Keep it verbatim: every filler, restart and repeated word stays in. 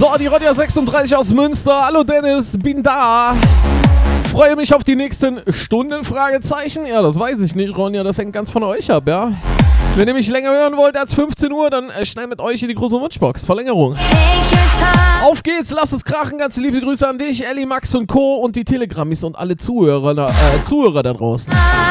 So, die Ronja sechsunddreißig aus Münster. Hallo Dennis, bin da. Freue mich auf die nächsten Stunden, Fragezeichen. Ja, das weiß ich nicht, Ronja, das hängt ganz von euch ab, ja. Wenn ihr mich länger hören wollt als fünfzehn Uhr, dann äh, schnell mit euch in die große Wunschbox. Verlängerung. Auf geht's, lass es krachen. Ganz liebe Grüße an dich, Ellie, Max und Co. und die Telegrammis und alle Zuhörer, äh, Zuhörer da draußen.